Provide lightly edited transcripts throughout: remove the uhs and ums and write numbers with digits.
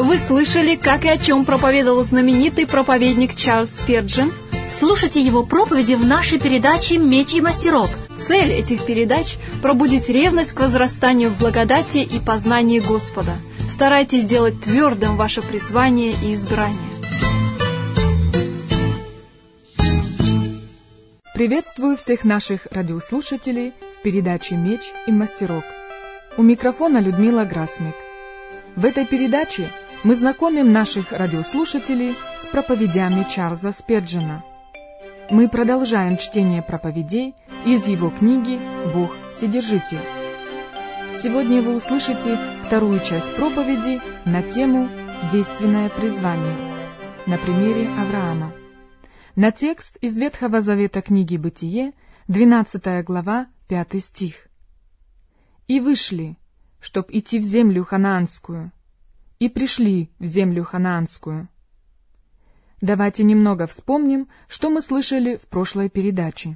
Вы слышали, как и о чем проповедовал знаменитый проповедник Чарльз Спирджин? Слушайте его проповеди в нашей передаче «Меч и мастерок». Цель этих передач – пробудить ревность к возрастанию в благодати и познании Господа. Старайтесь сделать твердым ваше призвание и избрание. Приветствую всех наших радиослушателей в передаче «Меч и мастерок». У микрофона Людмила Грасмик. В этой передаче мы знакомим наших радиослушателей с проповедями Чарльза Спирджина. Мы продолжаем чтение проповедей из его книги «Бог Вседержитель». Сегодня вы услышите вторую часть проповеди на тему «Действенное призвание» на примере Авраама. На текст из Ветхого Завета книги «Бытие», 12 глава, 5 стих. «И вышли, чтоб идти в землю ханаанскую, и пришли в землю ханаанскую». Давайте немного вспомним, что мы слышали в прошлой передаче.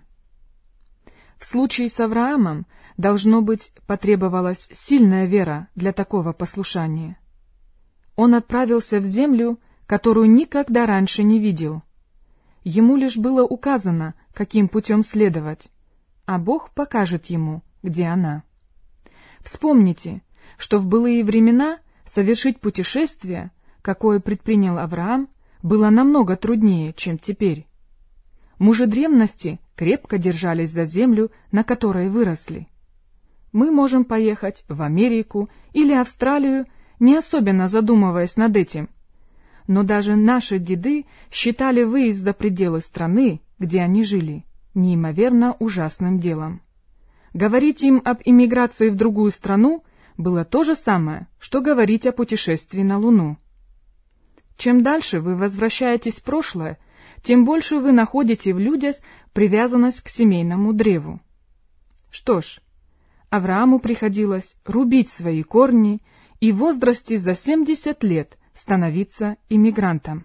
В случае с Авраамом, должно быть, потребовалась сильная вера для такого послушания. Он отправился в землю, которую никогда раньше не видел. Ему лишь было указано, каким путем следовать, а Бог покажет ему, где она. Вспомните, что в былые времена совершить путешествие, какое предпринял Авраам, было намного труднее, чем теперь. Мужи древности крепко держались за землю, на которой выросли. Мы можем поехать в Америку или Австралию, не особенно задумываясь над этим. Но даже наши деды считали выезд за пределы страны, где они жили, неимоверно ужасным делом. Говорить им об иммиграции в другую страну было то же самое, что говорить о путешествии на Луну. Чем дальше вы возвращаетесь в прошлое, тем больше вы находите в людях привязанность к семейному древу. Что ж, Аврааму приходилось рубить свои корни и в возрасте за 70 лет становиться иммигрантом.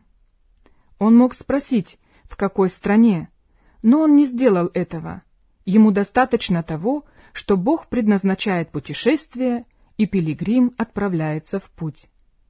Он мог спросить, в какой стране, но он не сделал этого. Ему достаточно того, что Бог предназначает путешествие, и пилигрим отправляется в путь.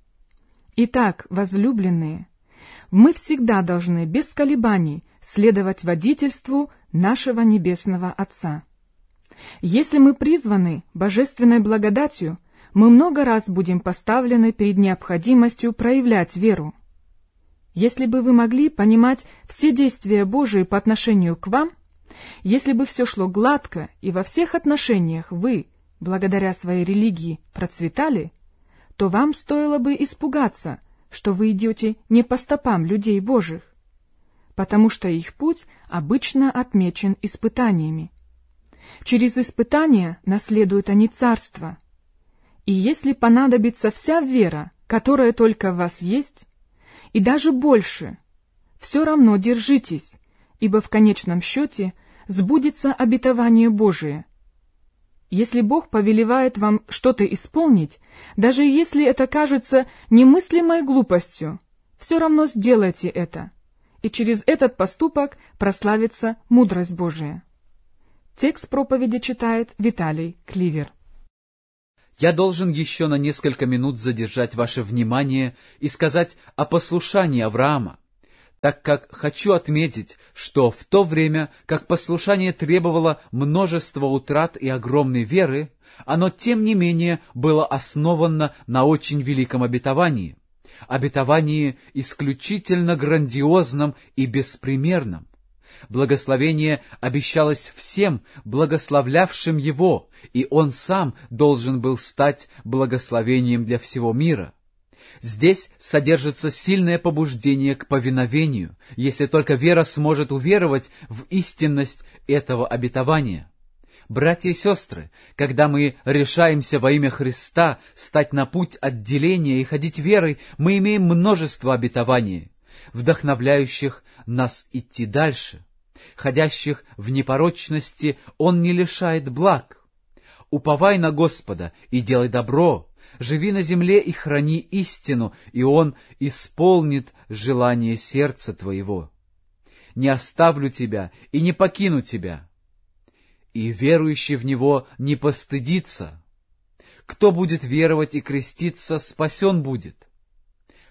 Итак, возлюбленные, мы всегда должны без колебаний следовать водительству нашего Небесного Отца. Если мы призваны божественной благодатью, мы много раз будем поставлены перед необходимостью проявлять веру. Если бы вы могли понимать все действия Божии по отношению к вам, если бы все шло гладко и во всех отношениях вы, благодаря своей религии, процветали, то вам стоило бы испугаться, что вы идете не по стопам людей Божьих, потому что их путь обычно отмечен испытаниями. Через испытания наследуют они царство. И если понадобится вся вера, которая только в вас есть, и даже больше, все равно держитесь, ибо в конечном счете сбудется обетование Божие. Если Бог повелевает вам что-то исполнить, даже если это кажется немыслимой глупостью, все равно сделайте это, и через этот поступок прославится мудрость Божия. Текст проповеди читает Виталий Кливер. Я должен еще на несколько минут задержать ваше внимание и сказать о послушании Авраама, так как хочу отметить, что в то время, как послушание требовало множества утрат и огромной веры, оно, тем не менее, было основано на очень великом обетовании, обетовании исключительно грандиозном и беспримерном. Благословение обещалось всем, благословлявшим его, и он сам должен был стать благословением для всего мира. Здесь содержится сильное побуждение к повиновению, если только вера сможет уверовать в истинность этого обетования. Братья и сестры, когда мы решаемся во имя Христа стать на путь отделения и ходить верой, мы имеем множество обетований, вдохновляющих нас идти дальше. Ходящих в непорочности Он не лишает благ. Уповай на Господа и делай добро, живи на земле и храни истину, и Он исполнит желание сердца твоего. Не оставлю тебя и не покину тебя. И верующий в Него не постыдится. Кто будет веровать и креститься, спасен будет.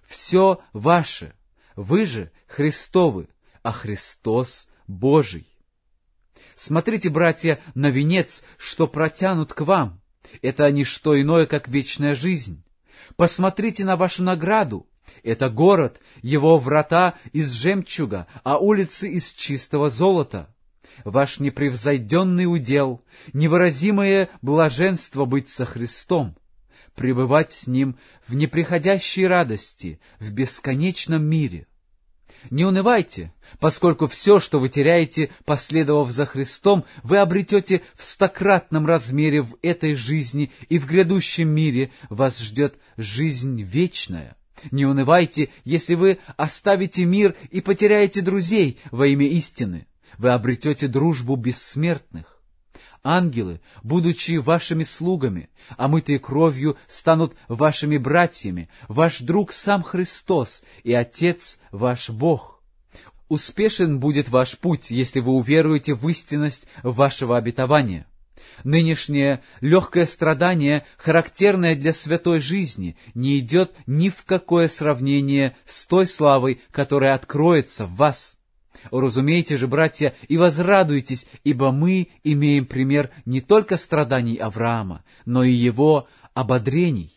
все ваше, вы же Христовы, а Христос Божий. Смотрите, братья, на венец, что протянут к вам. Это не что иное, как вечная жизнь. Посмотрите на вашу награду. Это город, его врата из жемчуга, а улицы из чистого золота. Ваш непревзойденный удел, невыразимое блаженство быть со Христом, пребывать с Ним в неприходящей радости, в бесконечном мире. Не унывайте, поскольку все, что вы теряете, последовав за Христом, вы обретете в стократном размере в этой жизни, и в грядущем мире вас ждет жизнь вечная. Не унывайте, если вы оставите мир и потеряете друзей во имя истины. Вы обретете дружбу бессмертных. Ангелы, будучи вашими слугами, омытые кровью, станут вашими братьями, ваш друг сам Христос и Отец ваш Бог. Успешен будет ваш путь, если вы уверуете в истинность вашего обетования. Нынешнее легкое страдание, характерное для святой жизни, не идет ни в какое сравнение с той славой, которая откроется в вас. Уразумейте же, братья, и возрадуйтесь, ибо мы имеем пример не только страданий Авраама, но и его ободрений.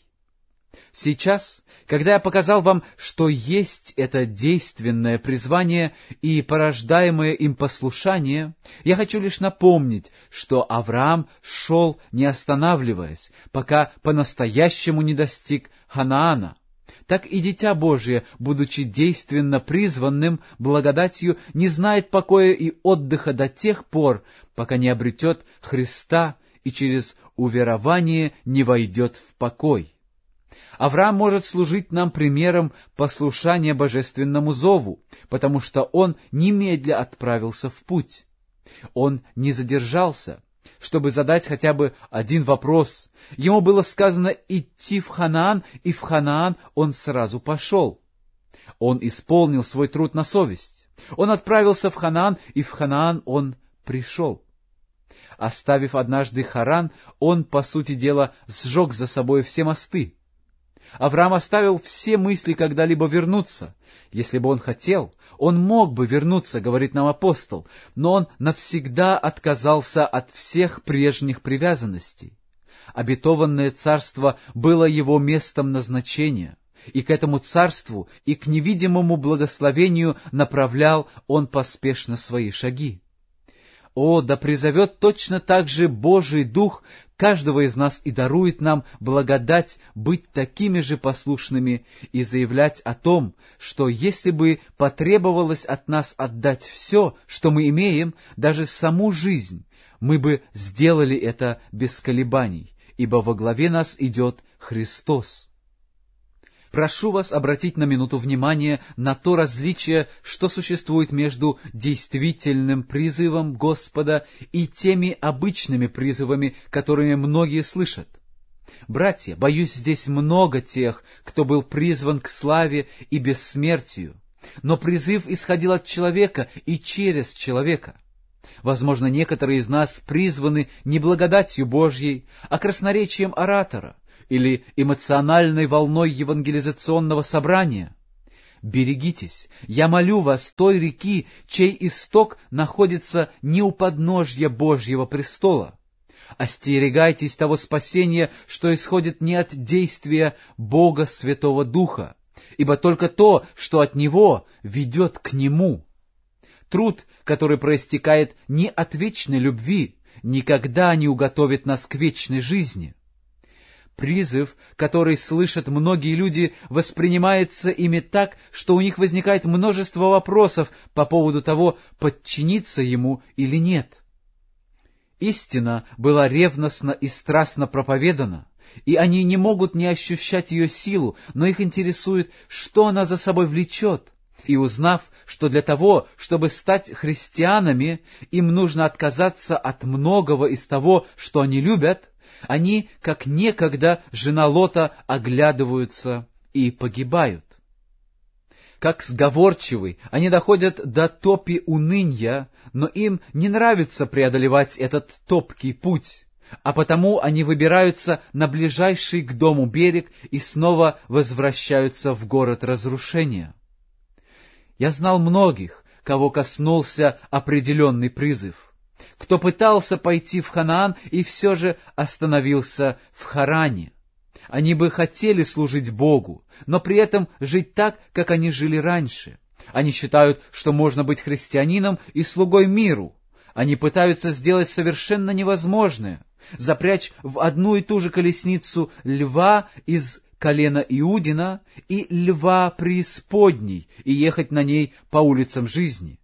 Сейчас, когда я показал вам, что есть это действенное призвание и порождаемое им послушание, я хочу лишь напомнить, что Авраам шел, не останавливаясь, пока по-настоящему не достиг Ханаана. Так и Дитя Божие, будучи действенно призванным благодатью, не знает покоя и отдыха до тех пор, пока не обретет Христа и через уверование не войдет в покой. Авраам может служить нам примером послушания божественному зову, потому что он немедля отправился в путь. Он не задержался, чтобы задать хотя бы один вопрос. Ему было сказано идти в Ханаан, и в Ханаан он сразу пошел. Он исполнил свой труд на совесть. Он отправился в Ханаан, и в Ханаан он пришел. Оставив однажды Харан, он, по сути дела, сжег за собой все мосты. Авраам оставил все мысли когда-либо вернуться. Если бы он хотел, он мог бы вернуться, говорит нам апостол, но он навсегда отказался от всех прежних привязанностей. Обетованное царство было его местом назначения, и к этому царству и к невидимому благословению направлял он поспешно свои шаги. О, да призовет точно так же Божий Дух каждого из нас и дарует нам благодать быть такими же послушными и заявлять о том, что если бы потребовалось от нас отдать все, что мы имеем, даже саму жизнь, мы бы сделали это без колебаний, ибо во главе нас идет Христос. Прошу вас обратить на минуту внимание на то различие, что существует между действительным призывом Господа и теми обычными призывами, которыми многие слышат. Братья, боюсь, здесь много тех, кто был призван к славе и бессмертию, но призыв исходил от человека и через человека. Возможно, некоторые из нас призваны не благодатью Божьей, а красноречием оратора или эмоциональной волной евангелизационного собрания. Берегитесь, я молю вас, той реки, чей исток находится не у подножья Божьего престола. Остерегайтесь того спасения, что исходит не от действия Бога Святого Духа, ибо только то, что от Него, ведет к Нему. Труд, который проистекает не от вечной любви, никогда не уготовит нас к вечной жизни. Призыв, который слышат многие люди, воспринимается ими так, что у них возникает множество вопросов по поводу того, подчиниться ему или нет. Истина была ревностно и страстно проповедана, и они не могут не ощущать ее силу, но их интересует, что она за собой влечет. И узнав, что для того, чтобы стать христианами, им нужно отказаться от многого из того, что они любят, они, как некогда жена Лота, оглядываются и погибают. Как сговорчивы, они доходят до топи уныния, но им не нравится преодолевать этот топкий путь. а потому они выбираются на ближайший к дому берег и снова возвращаются в город разрушения. Я знал многих, кого коснулся определенный призыв, кто пытался пойти в Ханаан и все же остановился в Харане. Они бы хотели служить Богу, но при этом жить так, как они жили раньше. Они считают, что можно быть христианином и слугой миру. Они пытаются сделать совершенно невозможное — запрячь в одну и ту же колесницу льва из колена Иудина и льва преисподней и ехать на ней по улицам жизни.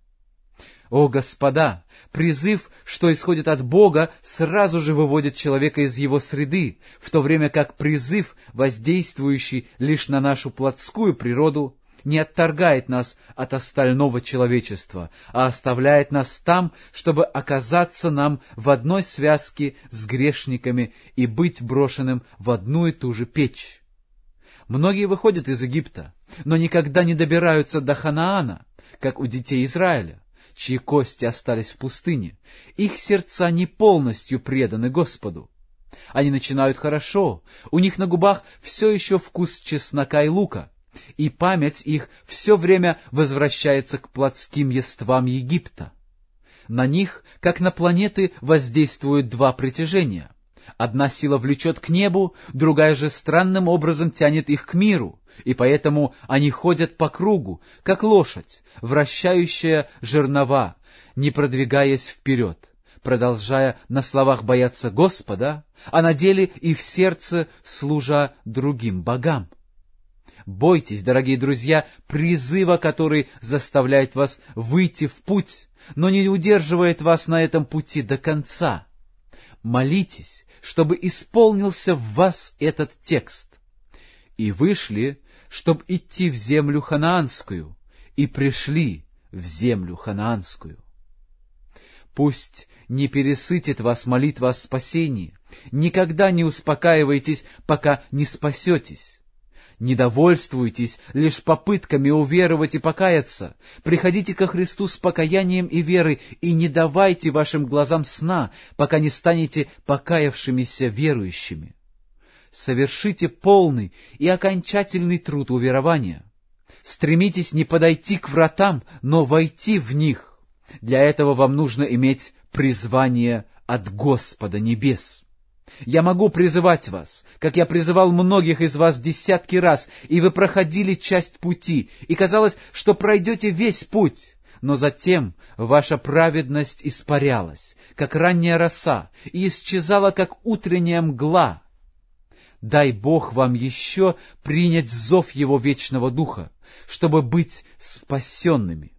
О, господа, призыв, что исходит от Бога, сразу же выводит человека из его среды, в то время как призыв, воздействующий лишь на нашу плотскую природу, не отторгает нас от остального человечества, а оставляет нас там, чтобы оказаться нам в одной связке с грешниками и быть брошенным в одну и ту же печь. Многие выходят из Египта, но никогда не добираются до Ханаана, как у детей Израиля, чьи кости остались в пустыне. Их сердца не полностью преданы Господу. Они начинают хорошо, у них на губах все еще вкус чеснока и лука, и память их все время возвращается к плотским ествам Египта. На них, как на планеты, воздействуют два притяжения. Одна сила влечет к небу, другая же странным образом тянет их к миру, и поэтому они ходят по кругу, как лошадь, вращающая жернова, не продвигаясь вперед, продолжая на словах бояться Господа, а на деле и в сердце служа другим богам. Бойтесь, дорогие друзья, призыва, который заставляет вас выйти в путь, но не удерживает вас на этом пути до конца. Молитесь, чтобы исполнился в вас этот текст. И вышли, чтобы идти в землю ханаанскую, и пришли в землю ханаанскую. Пусть не пересытит вас молитва о спасении, никогда не успокаивайтесь, пока не спасетесь. Не довольствуйтесь лишь попытками уверовать и покаяться. Приходите ко Христу с покаянием и верой, и не давайте вашим глазам сна, пока не станете покаявшимися верующими. Совершите полный и окончательный труд уверования. Стремитесь не подойти к вратам, но войти в них. Для этого вам нужно иметь призвание от Господа небес. Я могу призывать вас, как я призывал многих из вас десятки раз, и вы проходили часть пути, и казалось, что пройдете весь путь, но затем ваша праведность испарялась, как ранняя роса, и исчезала, как утренняя мгла. Дай Бог вам еще принять зов Его вечного Духа, чтобы быть спасенными.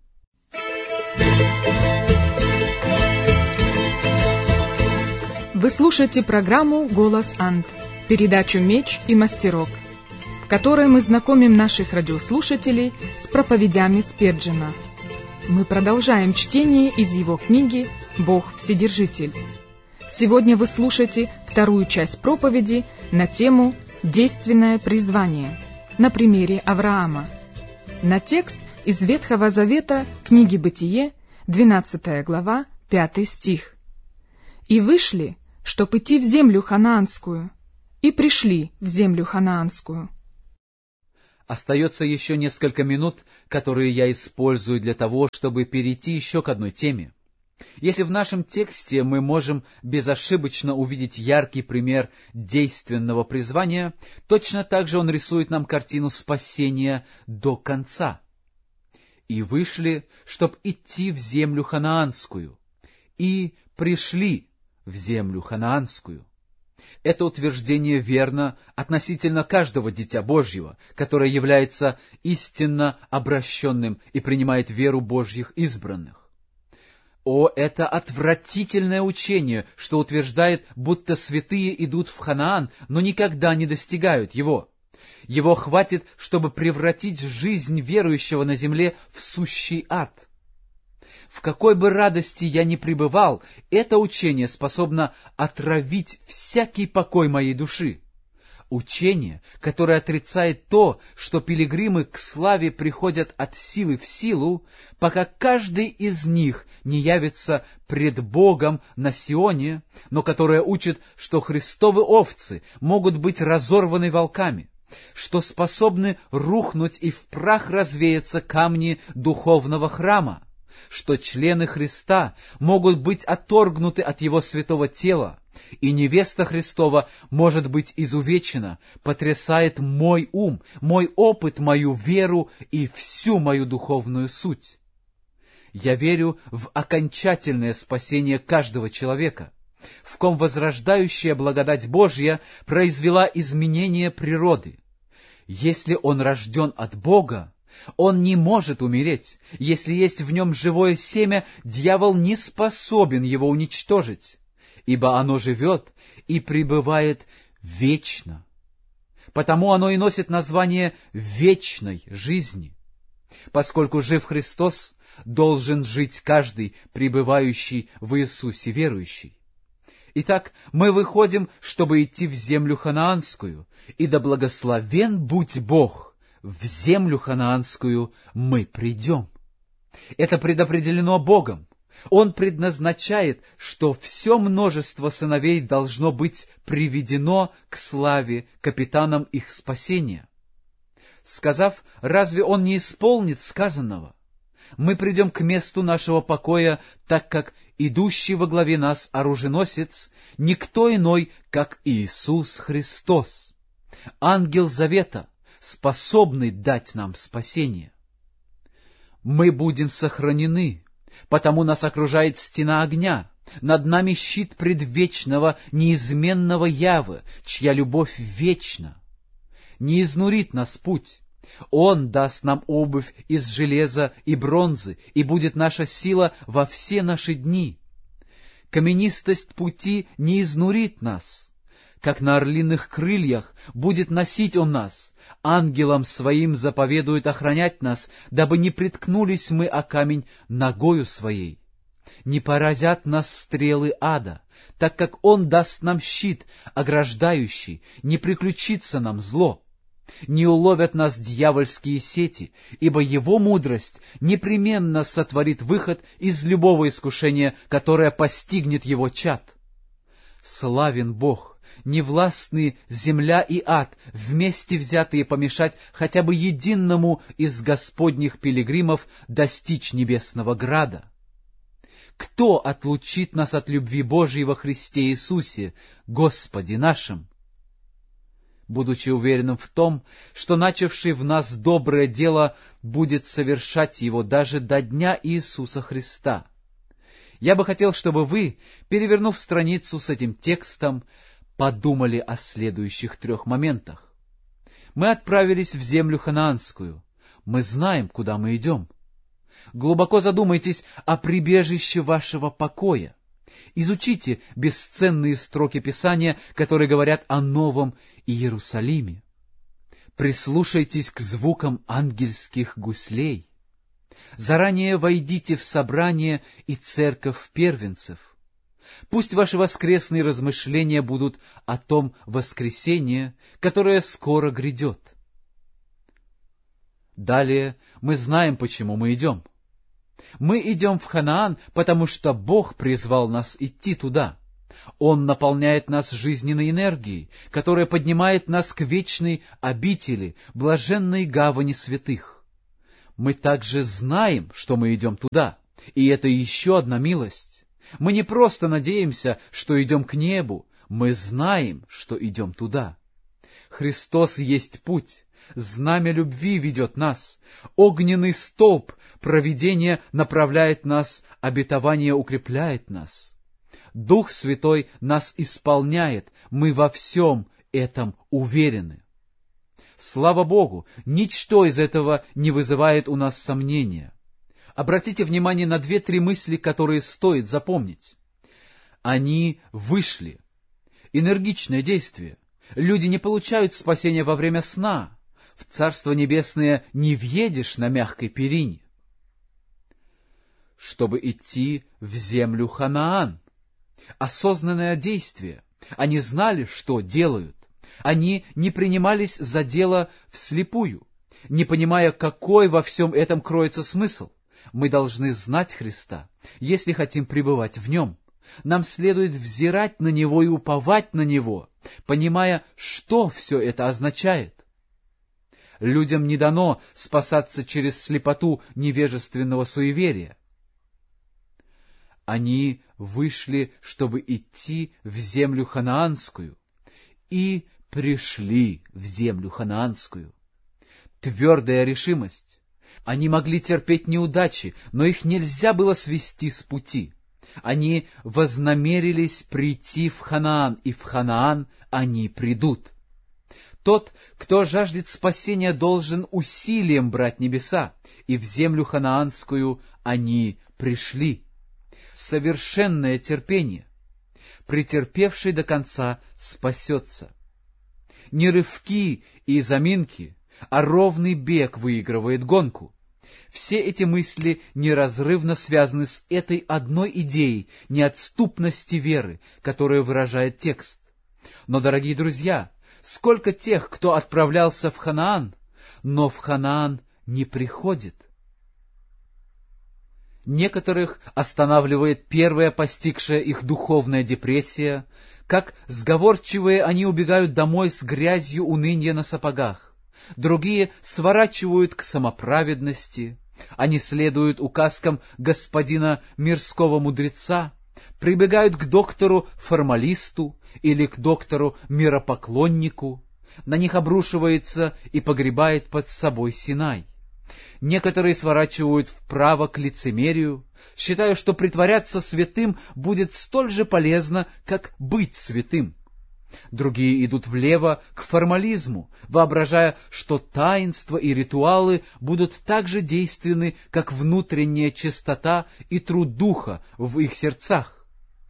Вы слушаете программу «Голос Анд», передачу «Меч и мастерок», в которой мы знакомим наших радиослушателей с проповедями Спирджена. Мы продолжаем чтение из его книги «Бог Вседержитель». Сегодня вы слушаете вторую часть проповеди на тему «Действенное призвание» на примере Авраама. На текст из Ветхого Завета книги Бытие, 12 глава, 5 стих. «И вышли, чтоб идти в землю ханаанскую, и пришли в землю ханаанскую». Остается еще несколько минут, которые я использую для того, чтобы перейти еще к одной теме. Если в нашем тексте мы можем безошибочно увидеть яркий пример действенного призвания, точно так же он рисует нам картину спасения до конца. «И вышли, чтоб идти в землю ханаанскую, и пришли в землю ханаанскую». Это утверждение верно относительно каждого дитя Божьего, которое является истинно обращенным и принимает веру Божьих избранных. О, это отвратительное учение, что утверждает, будто святые идут в Ханаан, но никогда не достигают его. Его хватит, чтобы превратить жизнь верующего на земле в сущий ад. В какой бы радости я ни пребывал, это учение способно отравить всякий покой моей души. Учение, которое отрицает то, что пилигримы к славе приходят от силы в силу, пока каждый из них не явится пред Богом на Сионе, но которое учит, что Христовы овцы могут быть разорваны волками, что способны рухнуть и в прах развеяться камни духовного храма, что члены Христа могут быть отторгнуты от Его святого тела, и невеста Христова может быть изувечена, потрясает мой ум, мой опыт, мою веру и всю мою духовную суть. Я верю в окончательное спасение каждого человека, в ком возрождающая благодать Божья произвела изменение природы. Если он рожден от Бога, он не может умереть. Если есть в нем живое семя, дьявол не способен его уничтожить, ибо оно живет и пребывает вечно. Потому оно и носит название вечной жизни. Поскольку жив Христос, должен жить каждый, пребывающий в Иисусе верующий. Итак, мы выходим, чтобы идти в землю ханаанскую, и да благословен будь Бог, в землю ханаанскую мы придем. Это предопределено Богом. Он предназначает, что все множество сыновей должно быть приведено к славе капитанам их спасения. Сказав, разве Он не исполнит сказанного? Мы придем к месту нашего покоя, так как идущий во главе нас оруженосец никто иной, как Иисус Христос, ангел завета, способный дать нам спасение. Мы будем сохранены, потому нас окружает стена огня, над нами щит предвечного, неизменного Явы, чья любовь вечна. Не изнурит нас путь. Он даст нам обувь из железа и бронзы, и будет наша сила во все наши дни. Каменистость пути не изнурит нас. Как на орлиных крыльях будет носить Он нас. Ангелам Своим заповедует охранять нас, дабы не приткнулись мы о камень ногою своей. Не поразят нас стрелы ада, так как Он даст нам щит, ограждающий, не приключится нам зло. Не уловят нас дьявольские сети, ибо Его мудрость непременно сотворит выход из любого искушения, которое постигнет Его чад. Славен Бог, невластны земля и ад, вместе взятые помешать хотя бы единому из Господних пилигримов достичь небесного града. Кто отлучит нас от любви Божией во Христе Иисусе, Господе нашим? Будучи уверенным в том, что начавший в нас доброе дело будет совершать его даже до дня Иисуса Христа. Я бы хотел, чтобы вы, перевернув страницу с этим текстом, подумали о следующих 3 моментах. Мы отправились в землю ханаанскую. Мы знаем, куда мы идем. Глубоко задумайтесь о прибежище вашего покоя. Изучите бесценные строки Писания, которые говорят о Новом Иерусалиме. Прислушайтесь к звукам ангельских гуслей. Заранее войдите в собрание и церковь первенцев. Пусть ваши воскресные размышления будут о том воскресении, которое скоро грядет. Далее мы знаем, почему мы идем. Мы идем в Ханаан, потому что Бог призвал нас идти туда. Он наполняет нас жизненной энергией, которая поднимает нас к вечной обители, блаженной гавани святых. Мы также знаем, что мы идем туда, и это еще одна милость. Мы не просто надеемся, что идем к небу, мы знаем, что идем туда. Христос есть путь. Знамя любви ведет нас, огненный столб провидения направляет нас, обетование укрепляет нас. Дух Святой нас исполняет, мы во всем этом уверены. Слава Богу, ничто из этого не вызывает у нас сомнения. Обратите внимание на 2-3 мысли, которые стоит запомнить. Они вышли. Энергичное действие. Люди не получают спасения во время сна. В Царство Небесное не въедешь на мягкой перине. Чтобы идти в землю Ханаан. Осознанное действие. Они знали, что делают. Они не принимались за дело вслепую, не понимая, какой во всем этом кроется смысл. Мы должны знать Христа, если хотим пребывать в Нем. Нам следует взирать на Него и уповать на Него, понимая, что все это означает. Людям не дано спасаться через слепоту невежественного суеверия. Они вышли, чтобы идти в землю ханаанскую, и пришли в землю ханаанскую. Твердая решимость. Они могли терпеть неудачи, но их нельзя было свести с пути. Они вознамерились прийти в Ханаан, и в Ханаан они придут. Тот, кто жаждет спасения, должен усилием брать небеса, и в землю ханаанскую они пришли. Совершенное терпение. Претерпевший до конца спасется. Не рывки и заминки, а ровный бег выигрывает гонку. Все эти мысли неразрывно связаны с этой одной идеей неотступности веры, которую выражает текст. Но, дорогие друзья, сколько тех, кто отправлялся в Ханаан, но в Ханаан не приходит. Некоторых останавливает первая постигшая их духовная депрессия, как сговорчивые они убегают домой с грязью уныния на сапогах. Другие сворачивают к самоправедности, они следуют указкам господина мирского мудреца, прибегают к доктору-формалисту или к доктору-миропоклоннику, на них обрушивается и погребает под собой Синай. Некоторые сворачивают вправо к лицемерию, считая, что притворяться святым будет столь же полезно, как быть святым. Другие идут влево к формализму, воображая, что таинства и ритуалы будут так же действенны, как внутренняя чистота и труд духа в их сердцах.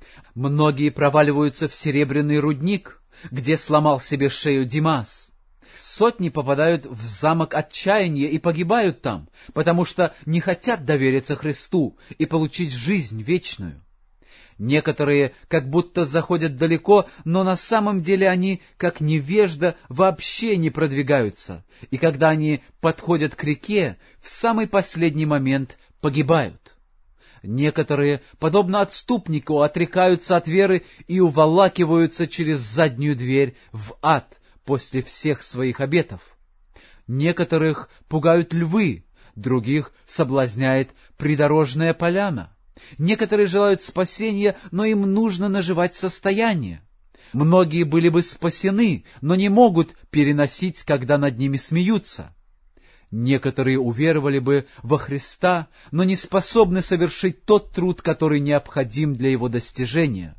Многие проваливаются в серебряный рудник, где сломал себе шею Димас. Сотни попадают в замок отчаяния и погибают там, потому что не хотят довериться Христу и получить жизнь вечную. Некоторые как будто заходят далеко, но на самом деле они, как невежда, вообще не продвигаются, и когда они подходят к реке, в самый последний момент погибают. Некоторые, подобно отступнику, отрекаются от веры и уволакиваются через заднюю дверь в ад после всех своих обетов. Некоторых пугают львы, других соблазняет придорожная поляна. Некоторые желают спасения, но им нужно наживать состояние. Многие были бы спасены, но не могут переносить, когда над ними смеются. Некоторые уверовали бы во Христа, но не способны совершить тот труд, который необходим для его достижения.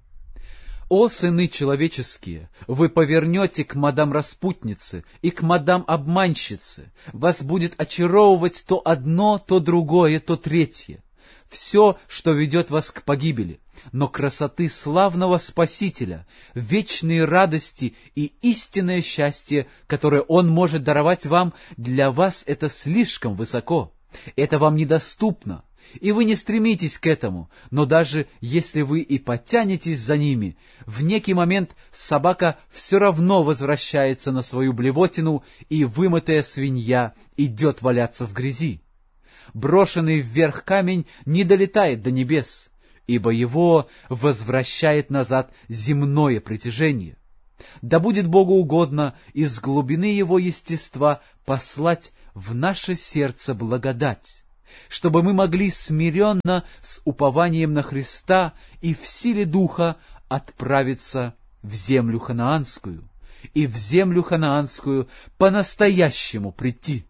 О, сыны человеческие, вы повернете к мадам-распутнице и к мадам-обманщице, вас будет очаровывать то одно, то другое, то третье. Все, что ведет вас к погибели, но красоты славного Спасителя, вечные радости и истинное счастье, которое Он может даровать вам, для вас это слишком высоко, это вам недоступно, и вы не стремитесь к этому, но даже если вы и потянетесь за ними, в некий момент собака все равно возвращается на свою блевотину, и вымытая свинья идет валяться в грязи. Брошенный вверх камень не долетает до небес, ибо его возвращает назад земное притяжение. Да будет Богу угодно из глубины его естества послать в наше сердце благодать, чтобы мы могли смиренно, с упованием на Христа и в силе Духа отправиться в землю ханаанскую, и в землю ханаанскую по-настоящему прийти.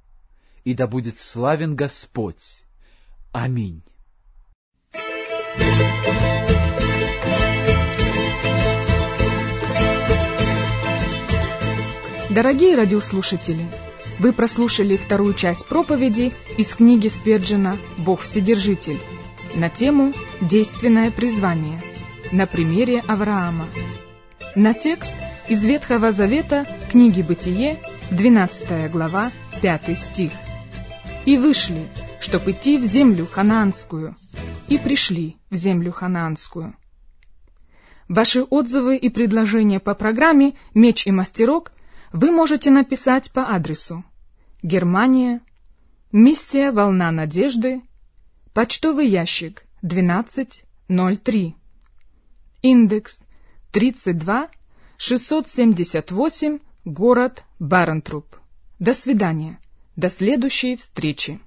И да будет славен Господь. Аминь. Дорогие радиослушатели, вы прослушали вторую часть проповеди из книги Спирджена «Бог Вседержитель» на тему «Действенное призвание» на примере Авраама. На текст из Ветхого Завета книги Бытие, 12 глава, 5 стих. «И вышли, чтоб идти в землю ханаанскую, и пришли в землю ханаанскую». Ваши отзывы и предложения по программе «Меч и мастерок» вы можете написать по адресу: Германия, Миссия «Волна надежды», почтовый ящик 1203, индекс 32678, город Барентруп. До свидания. До следующей встречи.